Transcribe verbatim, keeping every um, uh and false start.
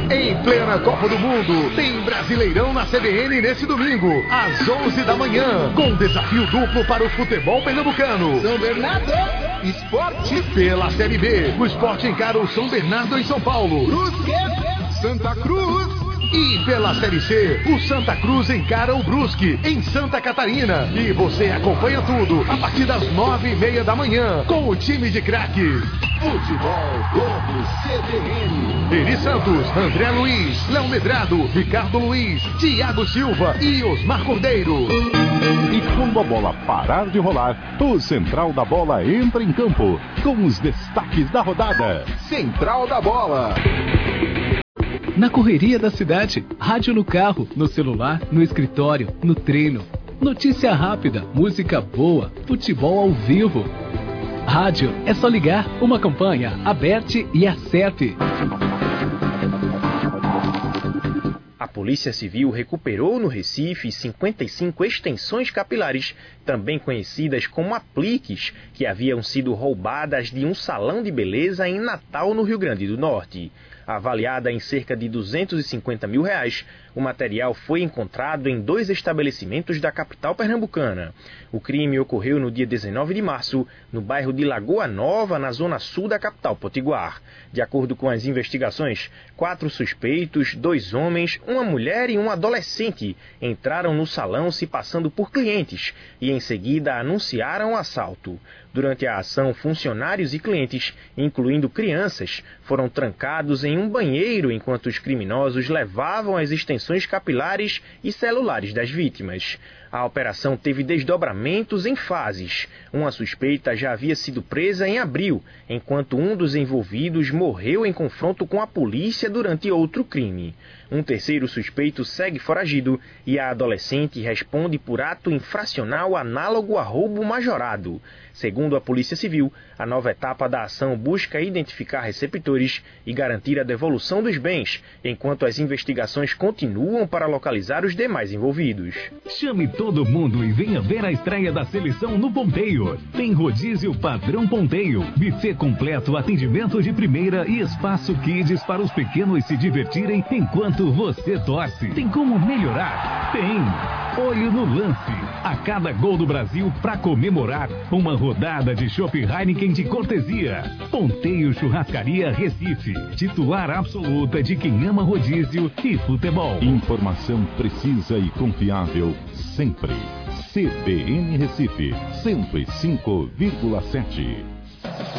Em plena Copa do Mundo, tem Brasileirão na C B N nesse domingo, às onze da manhã, com desafio duplo para o futebol pernambucano. São Bernardo, Esporte. Pela Série B, o Sport encara o São Bernardo em São Paulo. Brusque, Santa Cruz. E pela Série C, o Santa Cruz encara o Brusque, em Santa Catarina. E você acompanha tudo a partir das nove e meia da manhã, com o time de craques. Futebol Globo C B N. Eri Santos, André Luiz, Léo Medrado, Ricardo Luiz, Thiago Silva e Osmar Cordeiro. E quando a bola parar de rolar, o Central da Bola entra em campo, com os destaques da rodada. Central da Bola. Na correria da cidade, rádio no carro, no celular, no escritório, no treino. Notícia rápida, música boa, futebol ao vivo. Rádio é só ligar, uma campanha, aperte e acerte. A Polícia Civil recuperou no Recife cinquenta e cinco extensões capilares, também conhecidas como apliques, que haviam sido roubadas de um salão de beleza em Natal, no Rio Grande do Norte. Avaliada em cerca de duzentos e cinquenta mil reais, o material foi encontrado em dois estabelecimentos da capital pernambucana. O crime ocorreu no dia dezenove de março, no bairro de Lagoa Nova, na zona sul da capital potiguar. De acordo com as investigações, quatro suspeitos, dois homens, uma mulher e um adolescente, entraram no salão se passando por clientes e em seguida anunciaram o assalto. Durante a ação, funcionários e clientes, incluindo crianças, foram trancados em um banheiro enquanto os criminosos levavam as extensões capilares e celulares das vítimas. A operação teve desdobramentos em fases. Uma suspeita já havia sido presa em abril, enquanto um dos envolvidos morreu em confronto com a polícia durante outro crime. Um terceiro suspeito segue foragido e a adolescente responde por ato infracional análogo a roubo majorado. Segundo a Polícia Civil, a nova etapa da ação busca identificar receptores e garantir a devolução dos bens, enquanto as investigações continuam para localizar os demais envolvidos. Chame todo mundo e venha ver a estreia da seleção no Ponteio. Tem rodízio padrão Ponteio, buffet completo, atendimento de primeira e espaço kids para os pequenos se divertirem enquanto você torce. Tem como melhorar? Tem! Olho no lance. A cada gol do Brasil, para comemorar, uma rodada de chopp Heineken de cortesia. Ponteio Churrascaria Recife, titular absoluta de quem ama rodízio e futebol. Informação precisa e confiável sempre. C B N Recife, cento e cinco vírgula sete.